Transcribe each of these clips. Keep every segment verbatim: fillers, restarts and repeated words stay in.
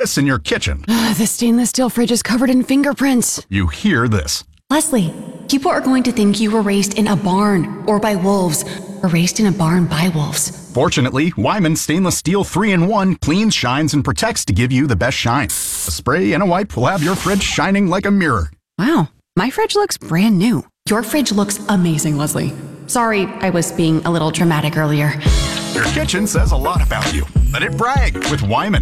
this in your kitchen. The stainless steel fridge is covered in fingerprints. You hear this. Leslie, people are going to think you were raised in a barn or by wolves, or raised in a barn by wolves. Fortunately, Wyman Stainless Steel three in one cleans, shines, and protects to give you the best shine. A spray and a wipe will have your fridge shining like a mirror. Wow, my fridge looks brand new. Your fridge looks amazing, Leslie. Sorry, I was being a little dramatic earlier. Your kitchen says a lot about you. Let it brag with Wyman.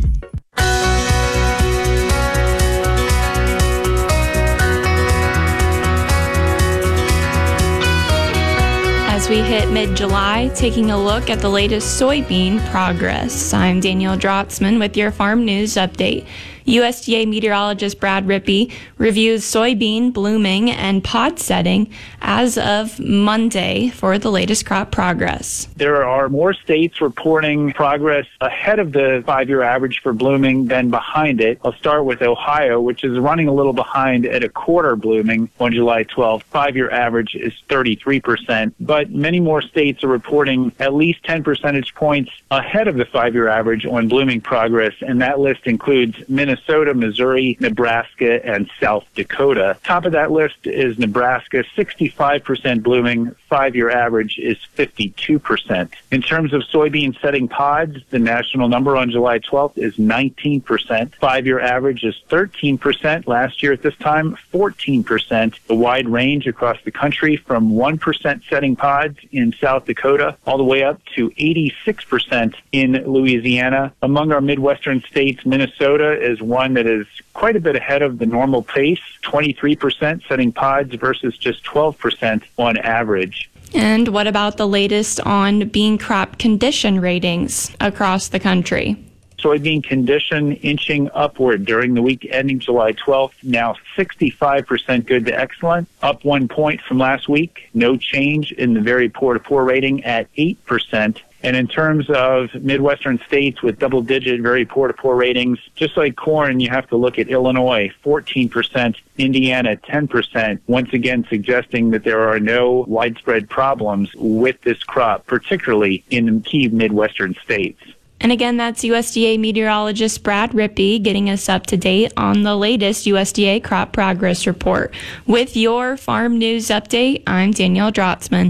As we hit mid-July, taking a look at the latest soybean progress. I'm Danielle Drotzman with your Farm News Update. U S D A meteorologist Brad Rippey reviews soybean blooming and pod setting as of Monday for the latest crop progress. There are more states reporting progress ahead of the five-year average for blooming than behind it. I'll start with Ohio, which is running a little behind at a quarter blooming on July twelfth. Five-year average is thirty-three percent, but many more states are reporting at least ten percentage points ahead of the five-year average on blooming progress, and that list includes Minnesota, Minnesota, Missouri, Nebraska, and South Dakota. Top of that list is Nebraska, sixty-five percent blooming. Five-year average is fifty-two percent. In terms of soybean setting pods, the national number on July twelfth is nineteen percent. Five-year average is thirteen percent. Last year at this time, fourteen percent. A wide range across the country from one percent setting pods in South Dakota all the way up to eighty-six percent in Louisiana. Among our Midwestern states, Minnesota is one that is quite a bit ahead of the normal pace, twenty-three percent setting pods versus just twelve percent on average. And what about the latest on bean crop condition ratings across the country? Soybean condition inching upward during the week ending July twelfth, now sixty-five percent good to excellent, up one point from last week. No change in the very poor to poor rating at eight percent. And in terms of Midwestern states with double-digit, very poor-to-poor ratings, just like corn, you have to look at Illinois, fourteen percent, Indiana, ten percent, once again suggesting that there are no widespread problems with this crop, particularly in key Midwestern states. And again, that's U S D A meteorologist Brad Rippey getting us up to date on the latest U S D A crop progress report. With your Farm News Update, I'm Danielle Drotzman.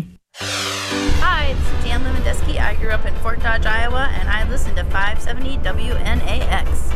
Hi, this is Jan Lewandowski. I grew up in Fort Dodge, Iowa, and I listen to five seventy W N A X.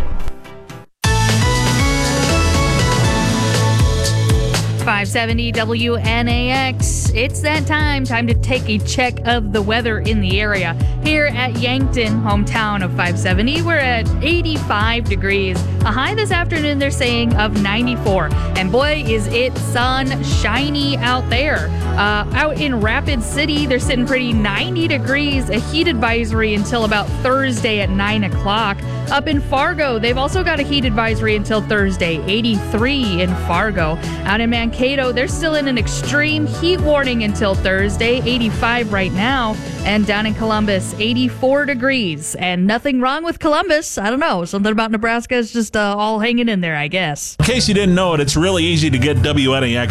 five seventy W N A X. It's that time. Time to take a check of the weather in the area. Here at Yankton, hometown of five seventy, we're at eighty-five degrees. A high this afternoon, they're saying, of ninety-four. And boy, is it sunshiny out there. Uh, out in Rapid City, they're sitting pretty, ninety degrees, a heat advisory until about Thursday at nine o'clock. Up in Fargo, they've also got a heat advisory until Thursday, eighty-three in Fargo. Out in Mankato, they're still in an extreme heat warning until Thursday, eighty-five right now. And down in Columbus, eighty-four degrees. And nothing wrong with Columbus. I don't know. Something about Nebraska is just uh, all hanging in there, I guess. In case you didn't know it, it's really easy to get W N A X